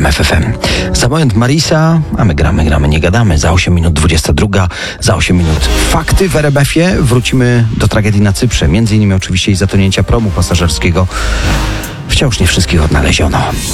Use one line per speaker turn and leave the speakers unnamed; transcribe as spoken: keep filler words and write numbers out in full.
R M F F M. Za moment Marisa, a my gramy, gramy, nie gadamy. Za osiem minut dwudziesta druga, za osiem minut fakty w R M F-ie. Wrócimy do tragedii na Cyprze, między innymi oczywiście i zatonięcia promu pasażerskiego. Wciąż nie wszystkich odnaleziono.